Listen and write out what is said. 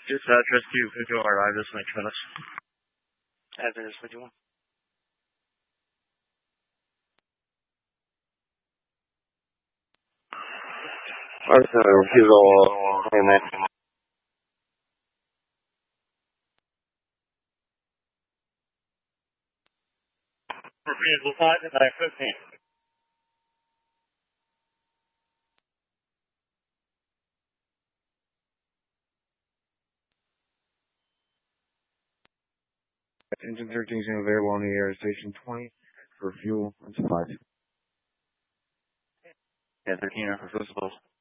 Just address to Fujo arrive this 20 minutes. Address 21. Fujo, Vehicle 5 at 9:15. Engine 13 is available on the air station 20 for fuel and supplies. Yeah, 13 for food supplies.